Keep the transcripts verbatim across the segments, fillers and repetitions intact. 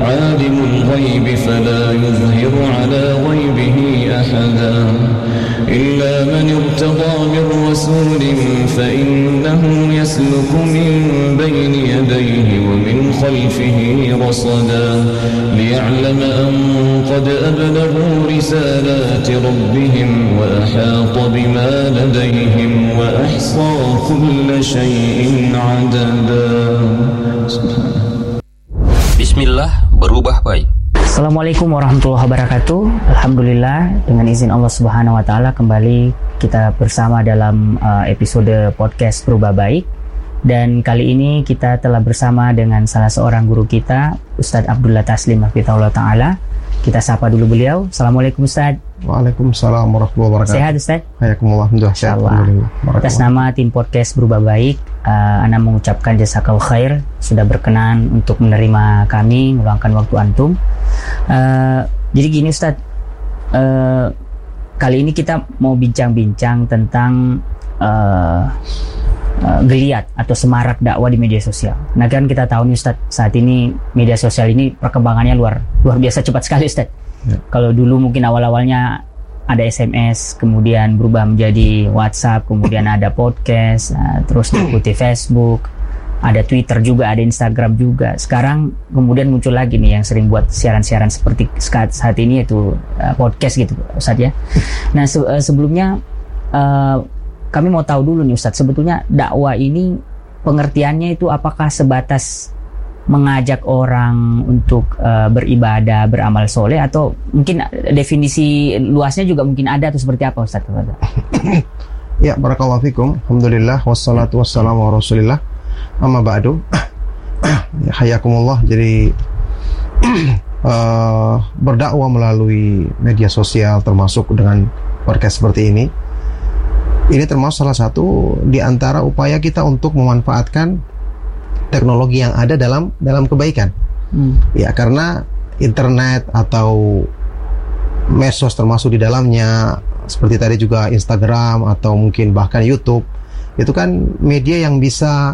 عالم الغيب فلا يظهر على غيبه أحدا إلا من ارتضى من رسول فإنه يسلك من بين يديه ومن خلفه رصدا ليعلم أن قد أبلغوا رسالات ربهم وأحاط بما لديهم وأحصى كل شيء عددا. Bismillah, berubah baik. Assalamualaikum warahmatullahi wabarakatuh. Alhamdulillah, dengan izin Allah Subhanahu wa taala kembali kita bersama dalam uh, episode podcast Berubah Baik. Dan kali ini kita telah bersama dengan salah seorang guru kita, Ustadz Abdullah Taslim hafizahullah taala. Kita sapa dulu beliau. Assalamualaikum Ustadz. Waalaikumsalam warahmatullahi wabarakatuh. Sehat Ustadz? Hayakumullah, alhamdulillah. Atas nama tim podcast Berubah Baik, uh, Ana mengucapkan jazakallahu khair sudah berkenan untuk menerima kami, meluangkan waktu antum. Uh, jadi gini Ustadz, uh, kali ini kita mau bincang-bincang tentang uh, uh, geliat atau semarak dakwah di media sosial. Nah kan kita tahu nih Ustadz, saat ini media sosial ini perkembangannya luar luar biasa cepat sekali Ustadz. Ya. Kalau dulu mungkin awal-awalnya ada S M S, kemudian berubah menjadi WhatsApp, kemudian ada podcast, uh, terus diikuti Facebook, ada Twitter juga, ada Instagram juga. Sekarang kemudian muncul lagi nih yang sering buat siaran-siaran seperti saat ini, yaitu uh, podcast gitu Ustadz ya. Nah se- uh, sebelumnya uh, kami mau tahu dulu nih Ustadz, sebetulnya dakwah ini pengertiannya itu apakah sebatas mengajak orang untuk uh, beribadah, beramal soleh, atau mungkin definisi luasnya juga mungkin ada atau seperti apa Ustadz? Ya, barakallahu fikum. Alhamdulillah, wassalatu wassalamu ala rasulillah. Amma ba'du. Ya, hayakumullah. Jadi uh, berdakwah melalui media sosial termasuk dengan podcast seperti ini, ini termasuk salah satu di antara upaya kita untuk memanfaatkan teknologi yang ada dalam dalam kebaikan. Hmm. Ya, karena internet atau medsos termasuk di dalamnya, seperti tadi juga Instagram atau mungkin bahkan YouTube, itu kan media yang bisa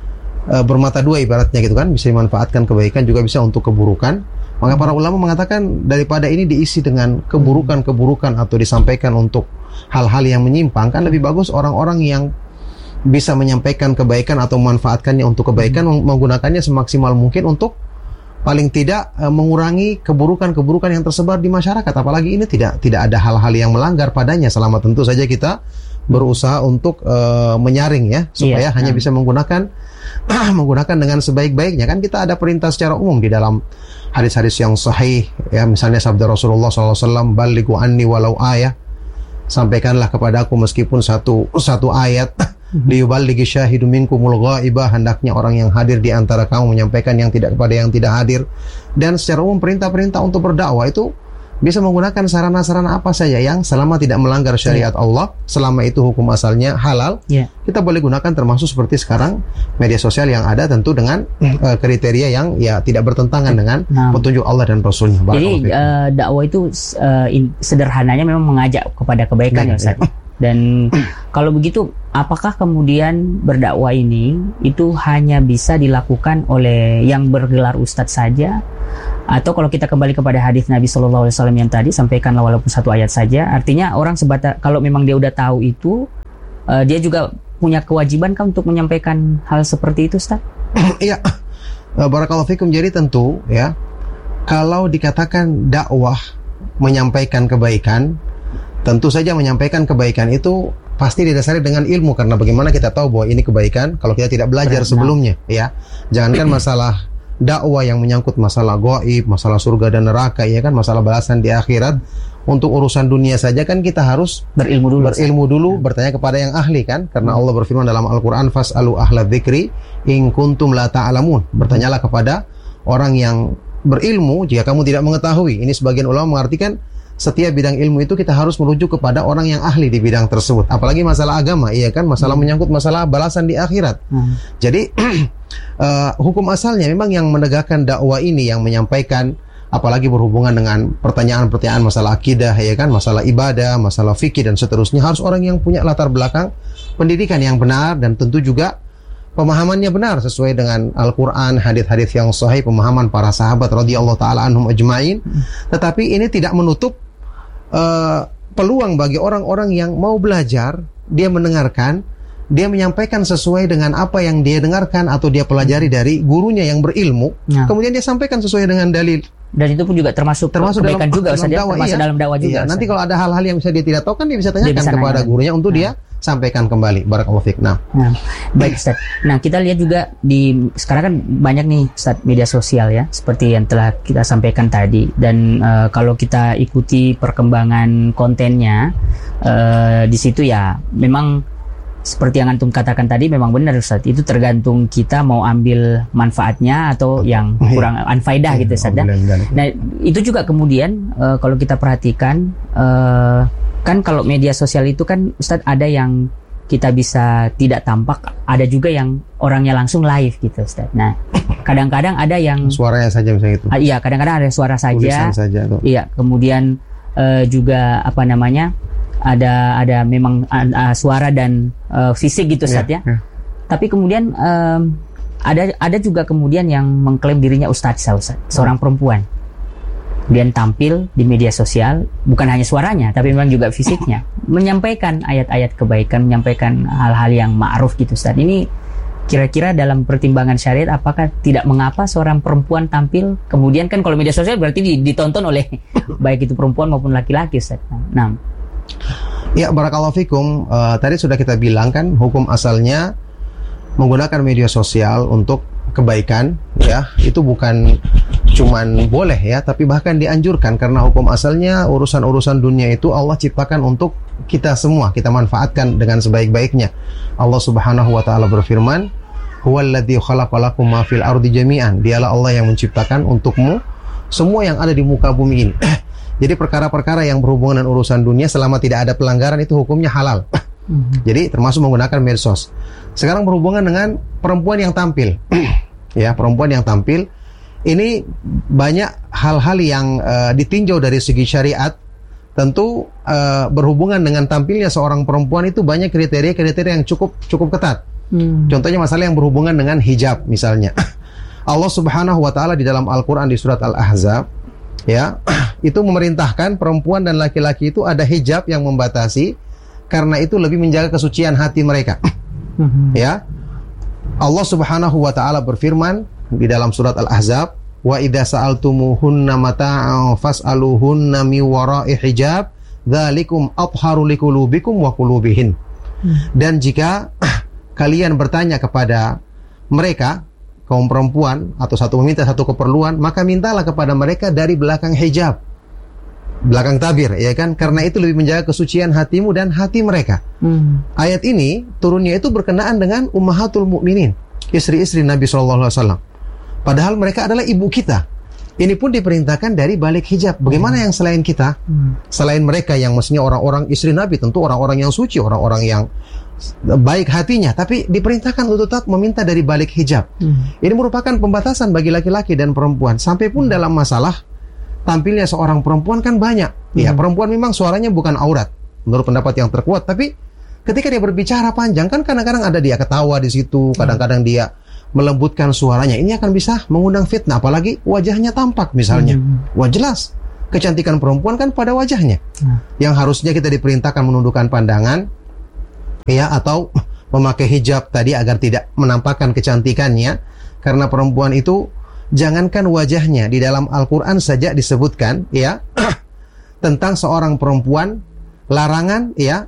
uh, bermata dua ibaratnya gitu kan, bisa dimanfaatkan kebaikan juga bisa untuk keburukan. Maka para ulama mengatakan daripada ini diisi dengan keburukan-keburukan atau disampaikan untuk hal-hal yang menyimpang, kan lebih bagus orang-orang yang bisa menyampaikan kebaikan atau memanfaatkannya untuk kebaikan, hmm. menggunakannya semaksimal mungkin untuk paling tidak uh, mengurangi keburukan-keburukan yang tersebar di masyarakat. Apalagi ini tidak tidak ada hal-hal yang melanggar padanya, selama tentu saja kita berusaha untuk uh, menyaring ya, supaya yeah. hanya hmm. bisa menggunakan menggunakan dengan sebaik-baiknya. Kan kita ada perintah secara umum di dalam hadis-hadis yang sahih ya, misalnya sabda Rasulullah shallallahu alaihi wasallam, balighu anni walau ayah, sampaikanlah kepadaku meskipun satu satu ayat. Liyuballighi syahidu minkumul ghaibah, hendaknya orang yang hadir di antara kamu menyampaikan yang tidak kepada yang tidak hadir. Dan secara umum perintah-perintah untuk berdakwah itu bisa menggunakan sarana-sarana apa saja yang selama tidak melanggar syariat yeah. Allah, selama itu hukum asalnya halal, yeah. kita boleh gunakan, termasuk seperti sekarang media sosial yang ada tentu dengan uh, kriteria yang ya tidak bertentangan dengan nah. petunjuk Allah dan Rasulnya. Jadi uh, dakwah itu uh, in, sederhananya memang mengajak kepada kebaikan ya Ustaz. Dan kalau begitu, apakah kemudian berdakwah ini itu hanya bisa dilakukan oleh yang bergelar ustadz saja? Atau kalau kita kembali kepada hadis Nabi Shallallahu Alaihi Wasallam yang tadi, sampaikanlah walaupun satu ayat saja. Artinya orang sebatas, kalau memang dia udah tahu itu, uh, dia juga punya kewajiban kan untuk menyampaikan hal seperti itu, Ustaz? Iya, barakallahu fikum. Jadi tentu ya, kalau dikatakan dakwah menyampaikan kebaikan, tentu saja menyampaikan kebaikan itu pasti didasari dengan ilmu, karena bagaimana kita tahu bahwa ini kebaikan kalau kita tidak belajar Berat, sebelumnya nah. ya. Jangankan masalah dakwah yang menyangkut masalah gaib, masalah surga dan neraka, ya kan, masalah balasan di akhirat. Untuk urusan dunia saja kan kita harus berilmu dulu, berilmu dulu ya. Bertanya kepada yang ahli kan, karena hmm. Allah berfirman dalam Al-Qur'an, fas'alu ahla dzikri in kuntum la ta'lamun. Bertanyalah kepada orang yang berilmu jika kamu tidak mengetahui. Ini sebagian ulama mengartikan setiap bidang ilmu itu kita harus merujuk kepada orang yang ahli di bidang tersebut. Apalagi masalah agama, iya kan, masalah hmm. menyangkut masalah balasan di akhirat. Hmm. Jadi uh, hukum asalnya memang yang menegakkan dakwah ini, yang menyampaikan, apalagi berhubungan dengan pertanyaan-pertanyaan masalah akidah, ya kan, masalah ibadah, masalah fikih dan seterusnya, harus orang yang punya latar belakang pendidikan yang benar, dan tentu juga pemahamannya benar sesuai dengan Al-Quran, hadis-hadis yang sahih, pemahaman para sahabat radhiyallahu taala anhum ajma'in. Tetapi ini tidak menutup uh, peluang bagi orang-orang yang mau belajar, dia mendengarkan, dia menyampaikan sesuai dengan apa yang dia dengarkan atau dia pelajari dari gurunya yang berilmu, nah. kemudian dia sampaikan sesuai dengan dalil. Dan itu pun juga termasuk, termasuk kebaikan dalam, juga, dalam Ustaz, dakwah, termasuk iya. dalam dakwah juga. Iya. Nanti kalau ada hal-hal yang bisa dia tidak tahu kan dia bisa tanyakan dia bisa kepada nanya. gurunya untuk nah. dia sampaikan kembali. Barakallahu fiik. Nah. nah, baik Ustaz. Nah, kita lihat juga di sekarang kan banyak nih Ustaz media sosial ya, seperti yang telah kita sampaikan tadi. Dan uh, kalau kita ikuti perkembangan kontennya uh, di situ ya memang seperti yang antum katakan tadi memang benar Ustaz, itu tergantung kita mau ambil manfaatnya atau yang kurang anfaidah gitu Ustaz. Nah, itu juga kemudian uh, kalau kita perhatikan uh, kan kalau media sosial itu kan Ustaz ada yang kita bisa tidak tampak, ada juga yang orangnya langsung live gitu Ustaz. Nah, kadang-kadang ada yang suaranya saja misalnya itu. Uh, iya, kadang-kadang ada suara saja. saja iya, kemudian uh, juga apa namanya? ada ada memang uh, suara dan uh, fisik gitu Ustaz yeah, ya. Yeah. Tapi kemudian um, ada ada juga kemudian yang mengklaim dirinya ustaz Ustaz, seorang perempuan. Kemudian tampil di media sosial bukan hanya suaranya tapi memang juga fisiknya, menyampaikan ayat-ayat kebaikan, menyampaikan hal-hal yang ma'ruf gitu Ustaz. Ini kira-kira dalam pertimbangan syariat apakah tidak mengapa seorang perempuan tampil, kemudian kan kalau media sosial berarti ditonton oleh baik itu perempuan maupun laki-laki Ustaz. Nah, ya, barakallahu fikum. Uh, tadi sudah kita bilang kan hukum asalnya menggunakan media sosial untuk kebaikan ya, itu bukan cuman boleh ya, tapi bahkan dianjurkan karena hukum asalnya urusan-urusan dunia itu Allah ciptakan untuk kita semua, kita manfaatkan dengan sebaik-baiknya. Allah Subhanahu wa taala berfirman, "Huwallazi khalaqalakum ma fil ardi jami'an." Dialah Allah yang menciptakan untukmu semua yang ada di muka bumi ini. Jadi perkara-perkara yang berhubungan dengan urusan dunia selama tidak ada pelanggaran itu hukumnya halal. Mm-hmm. Jadi termasuk menggunakan medsos. Sekarang berhubungan dengan perempuan yang tampil. Ya, perempuan yang tampil ini banyak hal-hal yang uh, ditinjau dari segi syariat. Tentu uh, berhubungan dengan tampilnya seorang perempuan itu banyak kriteria-kriteria yang cukup cukup ketat. Mm. Contohnya masalah yang berhubungan dengan hijab misalnya. Allah Subhanahu wa taala di dalam Al-Qur'an di surat Al-Ahzab ya, itu memerintahkan perempuan dan laki-laki itu ada hijab yang membatasi karena itu lebih menjaga kesucian hati mereka. Ya. Allah Subhanahu wa taala berfirman di dalam surat Al-Ahzab, "Wa idza sa'altumuhunna mata'an fas'aluhunna mi wara'i hijab, dzalikum athharu liqulubikum wa qulubihin." Dan jika kalian bertanya kepada mereka kaum perempuan atau satu meminta satu keperluan, maka mintalah kepada mereka dari belakang hijab, belakang tabir, ya kan? Karena itu lebih menjaga kesucian hatimu dan hati mereka. Hmm. Ayat ini turunnya itu berkenaan dengan ummahatul mukminin, istri-istri Nabi shallallahu alaihi wasallam. Padahal mereka adalah ibu kita. Ini pun diperintahkan dari balik hijab. Bagaimana yang selain kita? Hmm. Selain mereka yang mestinya orang-orang istri Nabi, tentu orang-orang yang suci, orang-orang yang baik hatinya, tapi diperintahkan untuk tetap meminta dari balik hijab. Hmm. Ini merupakan pembatasan bagi laki-laki dan perempuan. Sampai pun dalam masalah tampilnya seorang perempuan kan banyak. Hmm. Ya, perempuan memang suaranya bukan aurat menurut pendapat yang terkuat, tapi ketika dia berbicara panjang kan kadang-kadang ada dia ketawa di situ, kadang-kadang dia melembutkan suaranya. Ini akan bisa mengundang fitnah, apalagi wajahnya tampak misalnya. Hmm. Wah, jelas kecantikan perempuan kan pada wajahnya. Hmm. Yang harusnya kita diperintahkan menundukkan pandangan ya, atau memakai hijab tadi agar tidak menampakkan kecantikannya. Karena perempuan itu jangankan wajahnya, di dalam Al-Quran saja disebutkan ya tentang seorang perempuan larangan ya,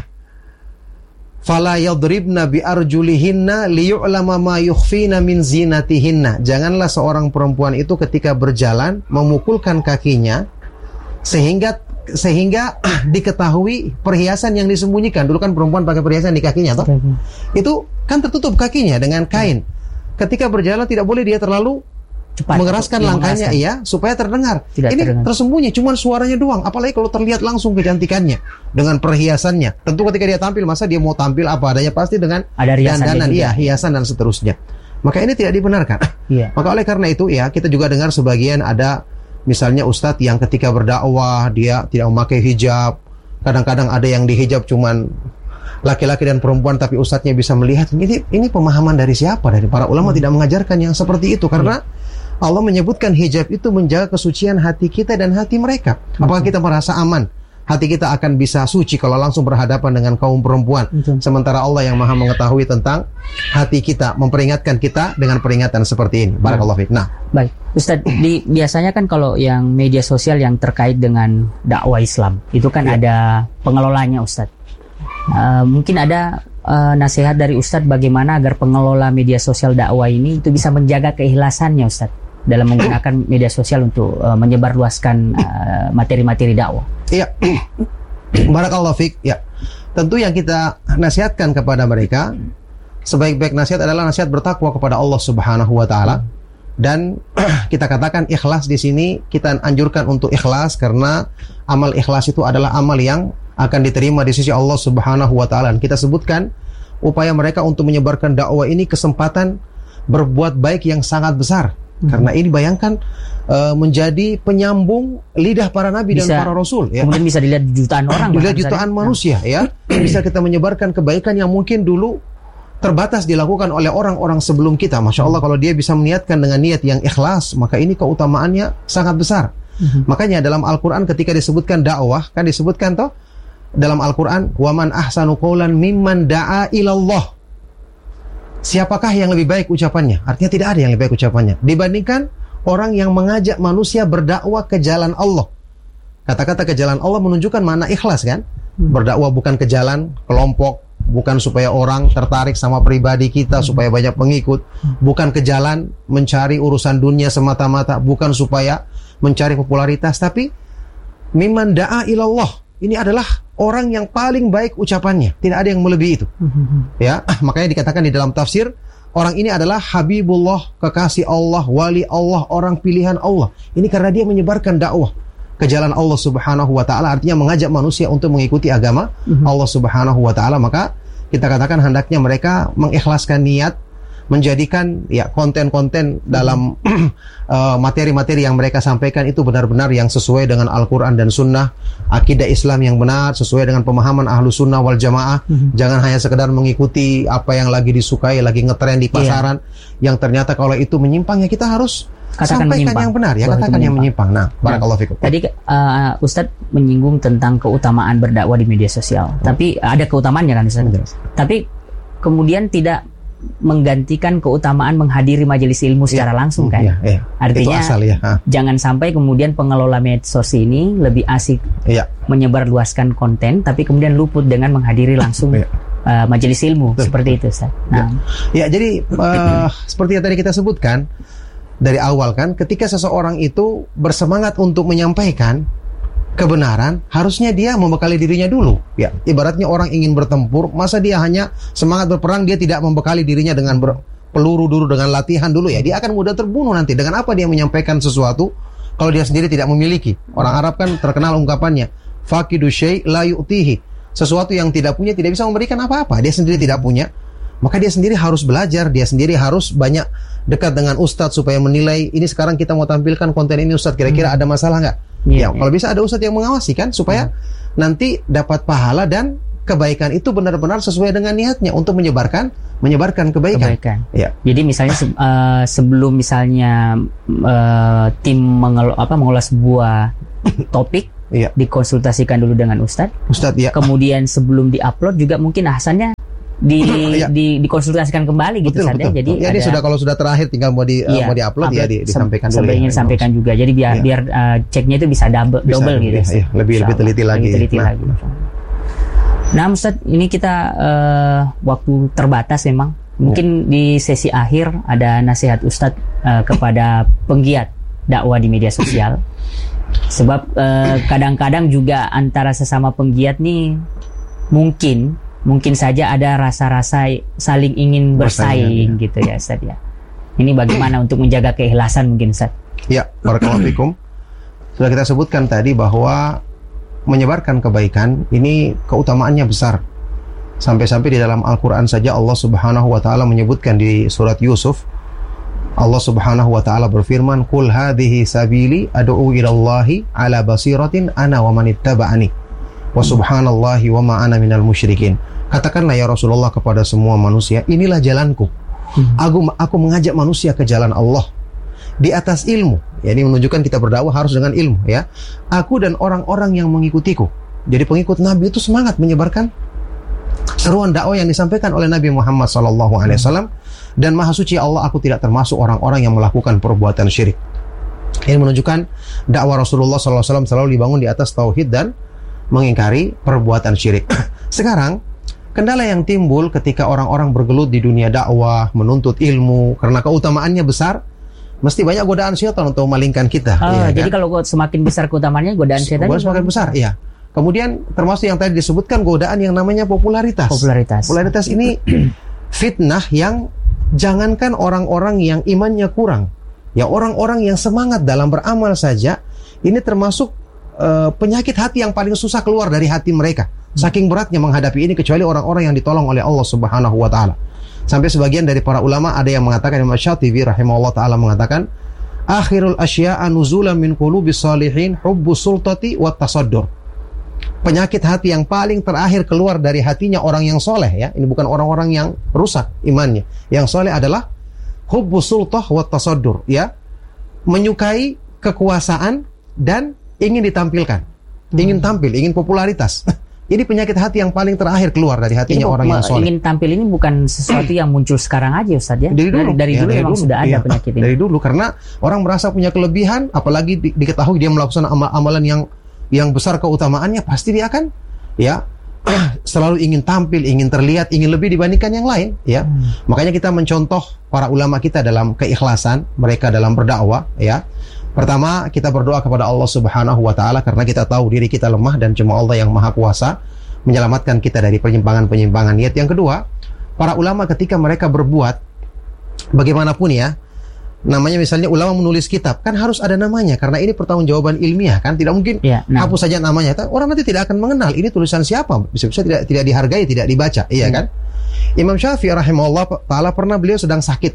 fala yadribna bi arjulihinna liyu'lama ma yukhfina min zinatihinna. Janganlah seorang perempuan itu ketika berjalan memukulkan kakinya sehingga sehingga diketahui perhiasan yang disembunyikan. Dulu kan perempuan pakai perhiasan di kakinya toh. Itu kan tertutup kakinya dengan kain. Ketika berjalan tidak boleh dia terlalu cepat mengeraskan langkahnya ya, supaya terdengar. Tidak ini terdengar. Tersembunyi, cuman suaranya doang. Apalagi kalau terlihat langsung kecantikannya dengan perhiasannya. Tentu ketika dia tampil, masa dia mau tampil apa adanya, pasti dengan dandanan dia, hiasan dan seterusnya. Maka ini tidak dibenarkan. Iya. Maka oleh karena itu ya, kita juga dengar sebagian ada misalnya ustadz yang ketika berdakwah dia tidak memakai hijab. Kadang-kadang ada yang dihijab cuman laki-laki dan perempuan tapi ustadznya bisa melihat. Ini ini pemahaman dari siapa? Dari para ulama hmm. tidak mengajarkan yang seperti itu, karena hmm. Allah menyebutkan hijab itu menjaga kesucian hati kita dan hati mereka. Apakah kita merasa aman? Hati kita akan bisa suci kalau langsung berhadapan dengan kaum perempuan. Betul. Sementara Allah yang maha mengetahui tentang hati kita, memperingatkan kita dengan peringatan seperti ini. Barakallahu fiik. Nah, baik, Ustadz, di, biasanya kan kalau yang media sosial yang terkait dengan dakwah Islam, itu kan ya. Ada pengelolanya, Ustadz. Uh, mungkin ada uh, nasihat dari Ustadz bagaimana agar pengelola media sosial dakwah ini itu bisa menjaga keikhlasannya, Ustadz, dalam menggunakan media sosial untuk uh, menyebarluaskan uh, materi-materi dakwah. Iya. Barakallahu fiik. Ya. Tentu yang kita nasihatkan kepada mereka, sebaik-baik nasihat adalah nasihat bertakwa kepada Allah Subhanahu wa taala. Dan kita katakan ikhlas di sini, kita anjurkan untuk ikhlas karena amal ikhlas itu adalah amal yang akan diterima di sisi Allah Subhanahu wa taala. Kita sebutkan upaya mereka untuk menyebarkan dakwah ini kesempatan berbuat baik yang sangat besar. Hmm. Karena ini bayangkan uh, menjadi penyambung lidah para nabi bisa, dan para rasul, ya. Kemudian bisa dilihat jutaan orang, dilihat jutaan misalnya. Manusia, ya. Bisa kita menyebarkan kebaikan yang mungkin dulu terbatas dilakukan oleh orang-orang sebelum kita. Masya Allah, kalau dia bisa meniatkan dengan niat yang ikhlas, maka ini keutamaannya sangat besar. Hmm. Makanya dalam Al-Quran ketika disebutkan dakwah, kan disebutkan toh dalam Al-Quran, waman ahsanu qawlan mimman da'a ilallah. Siapakah yang lebih baik ucapannya? Artinya tidak ada yang lebih baik ucapannya dibandingkan orang yang mengajak manusia berdakwah ke jalan Allah. Kata-kata ke jalan Allah menunjukkan makna ikhlas, kan? Berdakwah bukan ke jalan kelompok, bukan supaya orang tertarik sama pribadi kita, supaya banyak pengikut, bukan ke jalan mencari urusan dunia semata-mata, bukan supaya mencari popularitas, tapi mimman da'a ilallah. Ini adalah orang yang paling baik ucapannya. Tidak ada yang melebihi itu. Ya, makanya dikatakan di dalam tafsir, orang ini adalah Habibullah, kekasih Allah, wali Allah, orang pilihan Allah. Ini karena dia menyebarkan dakwah ke jalan Allah Subhanahu wa taala, artinya mengajak manusia untuk mengikuti agama Allah Subhanahu wa taala. Maka kita katakan hendaknya mereka mengikhlaskan niat, menjadikan ya konten-konten dalam uh, materi-materi yang mereka sampaikan itu benar-benar yang sesuai dengan Al-Quran dan Sunnah, akidah Islam yang benar, sesuai dengan pemahaman ahlu sunnah wal jamaah. Mm-hmm. Jangan hanya sekedar mengikuti apa yang lagi disukai, lagi ngetren di pasaran, yeah. yang ternyata kalau itu menyimpang, ya kita harus katakan sampaikan menyimpang. Yang benar, ya Bahwa katakan yang menyimpang. Nah, barakallahu fikum. Tadi uh, Ustadz menyinggung tentang keutamaan berdakwah di media sosial. Oh. Tapi ada keutamaannya kan, Ustadz. Hmm. Tapi kemudian tidak menggantikan keutamaan menghadiri majelis ilmu secara ya, langsung, kan? Ya, ya. Artinya asal, ya. Jangan sampai kemudian pengelola medsos ini lebih asik ya. menyebarluaskan konten, tapi kemudian luput dengan menghadiri langsung ya. uh, majelis ilmu. Betul, seperti betul. itu, Ustaz. Nah, ya, ya jadi uh, seperti yang tadi kita sebutkan dari awal, kan, ketika seseorang itu bersemangat untuk menyampaikan kebenaran, harusnya dia membekali dirinya dulu. Ya, ibaratnya orang ingin bertempur, masa dia hanya semangat berperang, dia tidak membekali dirinya dengan peluru dulu, dengan latihan dulu, ya dia akan mudah terbunuh nanti. Dengan apa dia menyampaikan sesuatu kalau dia sendiri tidak memiliki? Orang Arab kan terkenal ungkapannya, faqidu syai' la yu'tihi. Sesuatu yang tidak punya tidak bisa memberikan apa-apa. Dia sendiri tidak punya, maka dia sendiri harus belajar, dia sendiri harus banyak dekat dengan ustadz supaya menilai, ini sekarang kita mau tampilkan konten ini ustadz, kira-kira ada masalah nggak? Ya, ya, kalau bisa ada ustadz yang mengawasi, kan, supaya hmm. nanti dapat pahala dan kebaikan itu benar-benar sesuai dengan niatnya untuk menyebarkan menyebarkan kebaikan. kebaikan. Ya. Jadi misalnya se uh, sebelum misalnya uh, tim mengelola apa mengelola sebuah topik, ya. dikonsultasikan dulu dengan ustadz. Ustadz, ya. Kemudian sebelum diupload juga mungkin ahsannya di, ya. di dikonsultasikan kembali gitu, betul, betul, jadi ya, ada, sudah kalau sudah terakhir tinggal mau di iya, uh, mau diupload ya di, disampaikan dulu. Sampai ingin ya, sampaikan juga. Jadi biar ya. biar uh, ceknya itu bisa double bisa, double gitu. Ya, ya, lebih lebih teliti lagi. Lebih teliti nah. lagi. Nah, Ustaz, ini kita uh, waktu terbatas memang. Mungkin ya. di sesi akhir ada nasihat Ustaz uh, kepada penggiat dakwah di media sosial. Sebab kadang-kadang uh, juga antara sesama penggiat nih mungkin Mungkin saja ada rasa-rasa saling ingin bersaing, bersaing gitu ya, Ustaz, ya. Ini bagaimana untuk menjaga keikhlasan mungkin, Ustaz? Ya, barakallahu fikum. Sudah kita sebutkan tadi bahwa menyebarkan kebaikan ini keutamaannya besar. Sampai-sampai di dalam Al-Quran saja Allah Subhanahu wa taala menyebutkan di surat Yusuf, Allah Subhanahu wa taala berfirman, "Qul hadhihi sabili ad'u ila Allahi ala basiratin ana wa man ittaba'ani." wa subhanallahi wa ma ana minal musyrikin. Katakanlah ya Rasulullah kepada semua manusia, inilah jalanku. Aku aku mengajak manusia ke jalan Allah di atas ilmu. Ya, ini menunjukkan kita berdakwah harus dengan ilmu, ya. Aku dan orang-orang yang mengikutiku. Jadi pengikut Nabi itu semangat menyebarkan seruan dakwah yang disampaikan oleh Nabi Muhammad sallallahu alaihi wasallam, dan maha suci Allah, aku tidak termasuk orang-orang yang melakukan perbuatan syirik. Ini menunjukkan dakwah Rasulullah sallallahu alaihi wasallam selalu dibangun di atas tauhid dan mengingkari perbuatan syirik. Sekarang, kendala yang timbul ketika orang-orang bergelut di dunia dakwah, menuntut ilmu, karena keutamaannya besar, mesti banyak godaan syaitan untuk memalingkan kita. Oh, ya, jadi kan? kalau semakin besar keutamaannya, godaan syaitan semakin besar, iya. Kemudian termasuk yang tadi disebutkan godaan yang namanya popularitas. Popularitas. Popularitas ini fitnah yang jangankan orang-orang yang imannya kurang, ya orang-orang yang semangat dalam beramal saja, ini termasuk uh, penyakit hati yang paling susah keluar dari hati mereka. Saking beratnya menghadapi ini, kecuali orang-orang yang ditolong oleh Allah Subhanahu wa taala. Sampai sebagian dari para ulama ada yang mengatakan, Imam Syatibi rahimahullah taala mengatakan, akhirul asya'a nuzulan min qulubis salihin hubbu sultati wat tasaddur. Penyakit hati yang paling terakhir keluar dari hatinya orang yang soleh, ya. Ini bukan orang-orang yang rusak imannya. Yang soleh adalah hubbu sultah wat tasaddur, ya. Menyukai kekuasaan dan ingin ditampilkan. Ingin tampil, ingin popularitas. Ini penyakit hati yang paling terakhir keluar dari hatinya ini, orang yang soleh. Ingin tampil ini bukan sesuatu yang muncul sekarang aja, Ustaz, ya. Dari dulu, dari, dari ya, dulu dari memang dulu, sudah ada ya, penyakit ini. Dari dulu, karena orang merasa punya kelebihan, apalagi di, diketahui dia melakukan amal amalan yang yang besar keutamaannya, pasti dia akan, ya, selalu ingin tampil, ingin terlihat, ingin lebih dibandingkan yang lain, ya. Hmm. Makanya kita mencontoh para ulama kita dalam keikhlasan mereka dalam berdakwah, ya. Pertama, kita berdoa kepada Allah Subhanahu wa taala karena kita tahu diri kita lemah dan cuma Allah yang Maha Kuasa menyelamatkan kita dari penyimpangan-penyimpangan niat. Yang kedua, para ulama ketika mereka berbuat bagaimanapun, ya, namanya misalnya ulama menulis kitab, kan harus ada namanya karena ini pertanggungjawaban ilmiah, kan tidak mungkin ya, nah. hapus saja namanya. Orang nanti tidak akan mengenal ini tulisan siapa, bisa-bisa tidak tidak dihargai, tidak dibaca, iya hmm. kan? Imam Syafi'i rahimahullah taala pernah beliau sedang sakit.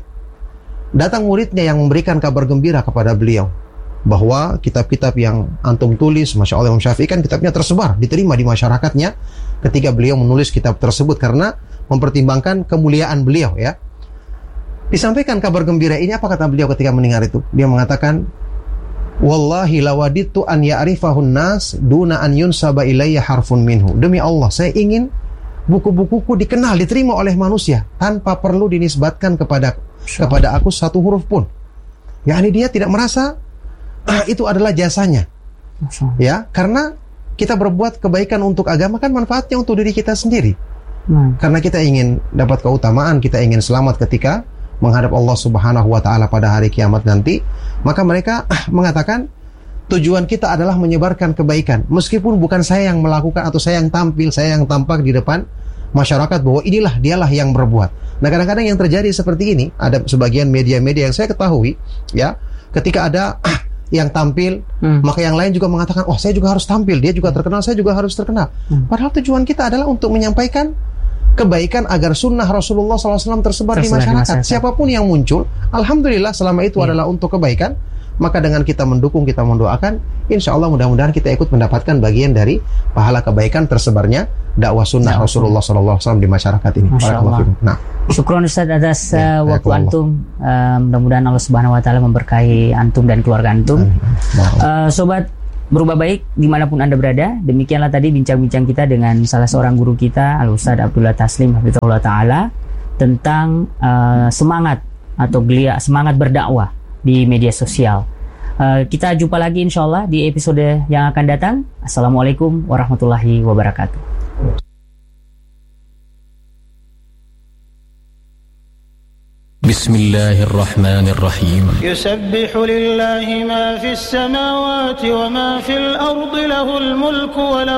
Datang muridnya yang memberikan kabar gembira kepada beliau bahwa kitab-kitab yang antum tulis, Masya Allah, Imam Syafi'i kan kitabnya tersebar, diterima di masyarakatnya ketika beliau menulis kitab tersebut karena mempertimbangkan kemuliaan beliau, ya. Disampaikan kabar gembira ini, apa kata beliau ketika mendengar itu? Dia mengatakan, wallahi lawaditu an ya'rifahun nas duna an yunsaba ilayya harfun minhu. Demi Allah, saya ingin buku-bukuku dikenal, diterima oleh manusia tanpa perlu dinisbatkan kepada kepada aku satu huruf pun. yakni dia tidak merasa ah, itu adalah jasanya. Ya, karena kita berbuat kebaikan untuk agama kan manfaatnya untuk diri kita sendiri. Hmm. Karena kita ingin dapat keutamaan, kita ingin selamat ketika menghadap Allah Subhanahu wa taala pada hari kiamat nanti, maka mereka ah, mengatakan tujuan kita adalah menyebarkan kebaikan. Meskipun bukan saya yang melakukan atau saya yang tampil, saya yang tampak di depan masyarakat bahwa inilah dialah yang berbuat. Nah, kadang-kadang yang terjadi seperti ini, ada sebagian media-media yang saya ketahui, ya, ketika ada ah, yang tampil, hmm. maka yang lain juga mengatakan, oh saya juga harus tampil, dia juga terkenal, saya juga harus terkenal. Hmm. Padahal tujuan kita adalah untuk menyampaikan kebaikan agar sunnah Rasulullah shallallahu alaihi wasallam tersebar, tersebar di masyarakat. Di Siapapun yang muncul, alhamdulillah selama itu yeah. adalah untuk kebaikan, maka dengan kita mendukung, kita mendoakan, insya Allah mudah-mudahan kita ikut mendapatkan bagian dari pahala kebaikan tersebarnya dakwah sunnah ya, Rasulullah shallallahu alaihi wasallam di masyarakat ini. Masya Allah. Nah, syukron Ustaz atas ya, uh, waktu ya, antum. Uh, mudah-mudahan Allah Subhanahu Wa Taala memberkahi antum dan keluarga antum. Uh, sobat Berubah Baik dimanapun anda berada, demikianlah tadi bincang-bincang kita dengan salah seorang guru kita, Al Ustaz Abdullah Taslim Hafizahullah Taala, tentang uh, semangat atau gelia semangat berdakwah di media sosial. Uh, kita jumpa lagi insya Allah di episode yang akan datang. Assalamualaikum warahmatullahi wabarakatuh. Bismillahirrahmanirrahim. Yusabbihu lillahi ma fis samawati wa ma fil ardi lahul mulku wa